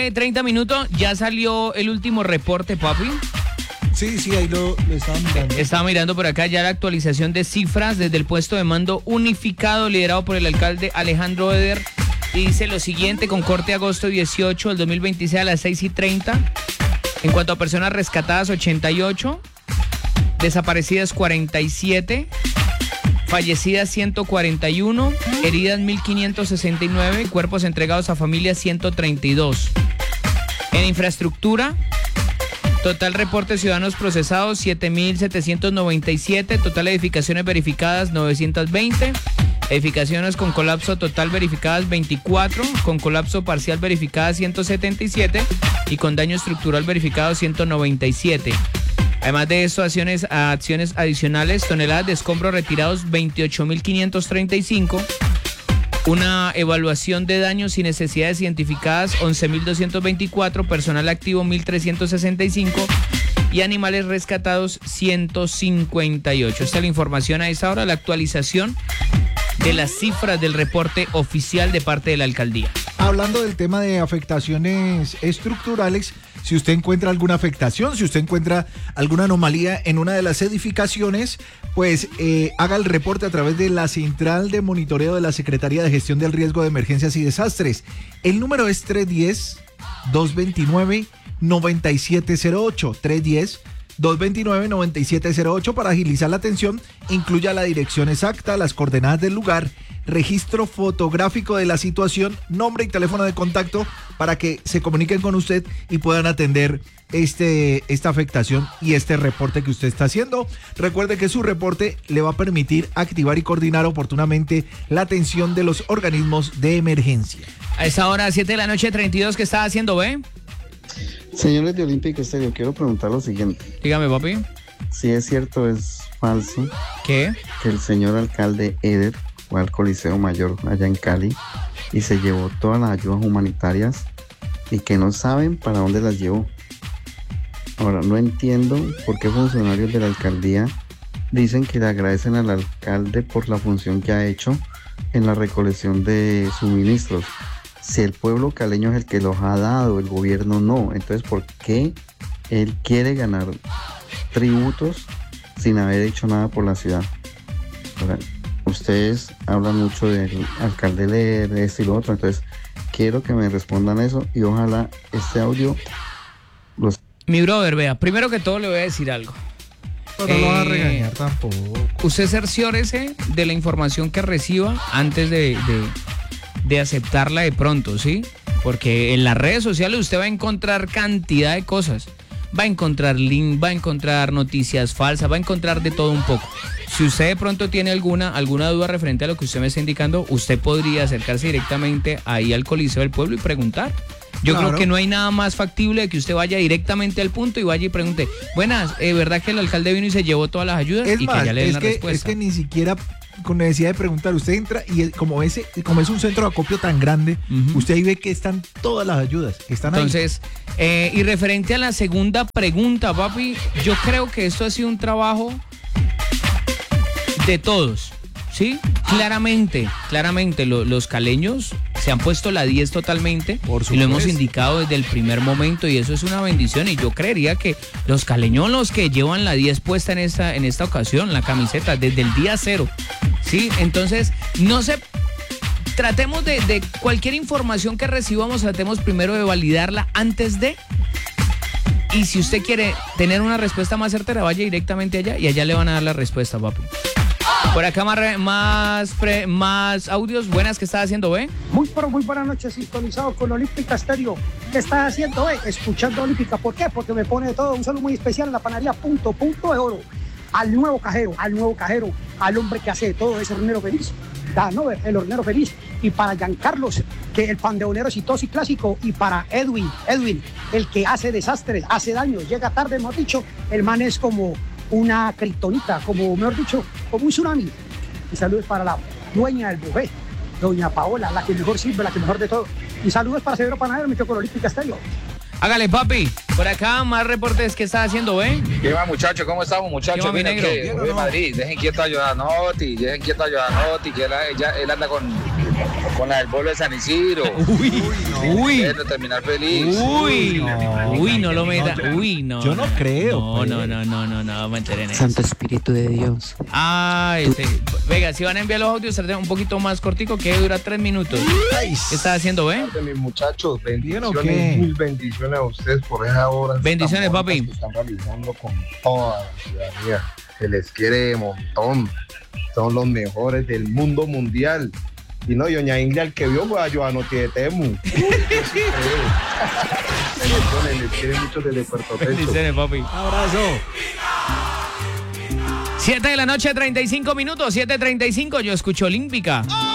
30 minutos, ya salió el último reporte, papi. Sí, ahí lo estaba mirando. Estaba mirando por acá ya la actualización de cifras desde el puesto de mando unificado liderado por el alcalde Alejandro Eder. Y dice lo siguiente, con corte agosto 18 del 2026 a las 6:30. En cuanto a personas rescatadas, 88. Desaparecidas, 47. Fallecidas, 141. Heridas, 1.569. Cuerpos entregados a familias, 132. En infraestructura, total reporte de ciudadanos procesados, 7.797. Total edificaciones verificadas, 920. Edificaciones con colapso total verificadas, 24. Con colapso parcial verificadas, 177. Y con daño estructural verificado, 197. Además de esto, acciones adicionales, toneladas de escombros retirados, 28.535. Una evaluación de daños y necesidades identificadas, 11.224. Personal activo, 1.365. Y animales rescatados, 158. Esta es la información a esta hora, la actualización de las cifras del reporte oficial de parte de la alcaldía. Hablando del tema de afectaciones estructurales, si usted encuentra alguna afectación, si usted encuentra alguna anomalía en una de las edificaciones, pues haga el reporte a través de la central de monitoreo de la Secretaría de Gestión del Riesgo de Emergencias y Desastres. El número es 310-229-9708, 310-229-9708 para agilizar la atención. Incluya la dirección exacta, las coordenadas del lugar, registro fotográfico de la situación, nombre y teléfono de contacto para que se comuniquen con usted y puedan atender esta afectación y este reporte que usted está haciendo. Recuerde que su reporte le va a permitir activar y coordinar oportunamente la atención de los organismos de emergencia. A esa hora, 7 de la noche, 32, ¿qué está haciendo, ve? Señores de Olímpica Estéreo, quiero preguntar lo siguiente. Dígame, papi. Si es cierto o es falso. ¿Qué? Que el señor alcalde Eder fue al Coliseo Mayor allá en Cali y se llevó todas las ayudas humanitarias y que no saben para dónde las llevó. Ahora, no entiendo por qué funcionarios de la alcaldía dicen que le agradecen al alcalde por la función que ha hecho en la recolección de suministros. Si el pueblo caleño es el que los ha dado, el gobierno no. Entonces, ¿por qué él quiere ganar tributos sin haber hecho nada por la ciudad? Ahora, ustedes hablan mucho del alcalde de esto y lo otro, entonces quiero que me respondan eso y ojalá este audio los... Mi brother, vea, primero que todo le voy a decir algo. Pero no lo va a regañar tampoco. Usted cerciórese de la información que reciba antes de aceptarla de pronto, ¿sí? Porque en las redes sociales usted va a encontrar cantidad de cosas. Va a encontrar link, va a encontrar noticias falsas, va a encontrar de todo un poco. Si usted de pronto tiene alguna duda referente a lo que usted me está indicando, usted podría acercarse directamente ahí al Coliseo del Pueblo y preguntar. Yo creo que no hay nada más factible de que usted vaya directamente al punto y vaya y pregunte, buenas, ¿verdad que el alcalde vino y se llevó todas las ayudas? Es y más, que ya le den la respuesta. Es que ni siquiera con necesidad de preguntar, usted entra y como es un centro de acopio tan grande, usted ahí ve que están todas las ayudas, que están Entonces, ahí. Y referente a la segunda pregunta, papi, yo creo que esto ha sido un trabajo de todos, ¿sí? Claramente, los caleños se han puesto la 10 totalmente y lo hemos indicado desde el primer momento y eso es una bendición y yo creería que los caleños los que llevan la 10 puesta en esta ocasión, la camiseta, desde el día cero, ¿sí? Entonces, tratemos de cualquier información que recibamos, tratemos primero de validarla antes de... Y si usted quiere tener una respuesta más certera, vaya directamente allá y allá le van a dar la respuesta, papi. Por acá más audios. Buenas, ¿qué estás haciendo, ve? Muy buenas noches, sintonizado con Olímpica Estéreo. ¿Qué estás haciendo, ve? Escuchando Olímpica. ¿Por qué? Porque me pone de todo. Un saludo muy especial en la panadería Punto de Oro. Al nuevo cajero, al hombre que hace de todo, ese hornero feliz. Danover, el hornero feliz. Y para Giancarlos, que el pan de hornero exitoso y clásico. Y para Edwin, el que hace desastres, hace daños, llega tarde, hemos dicho. El man es como una kriptonita, como mejor dicho, como un tsunami. Y saludos para la dueña del buffet, doña Paola, la que mejor sirve, la que mejor de todo. Y saludos para Severo Panadero, mi con Olímpica Estéreo. Hágale, papi. Por acá más reportes que está haciendo, ¿ve? ¿Qué va, muchachos? ¿Cómo estamos, muchachos? ¿Qué va, mi negro? De Madrid, dejen quieto a Giovanotti, que él anda con con la del bolo de San Isidro. Uy, Quiero terminar feliz. no lo meta. Uy, no. Yo no creo. No, me enteré en eso. Santo Espíritu de Dios. Venga, si van a enviar los audios, será un poquito más cortico, que dura 3 minutos. Ay, ¿Qué estás haciendo, Mis muchachos, ¿Bien o bendiciones, qué? mil bendiciones a ustedes por esa hora. Bendiciones, tan bonitas papi. Que están realizando con toda la ciudadanía. Se les quiere de montón. Son los mejores del mundo mundial. Y no, doña Ingrid, al que vio fue a Joano Tietemu. Bendiciones, les quiere mucho desde Puerto Rico. Bendiciones, papi. abrazo. 7 de la noche, 35 minutos, 7:35. Yo escucho Olímpica.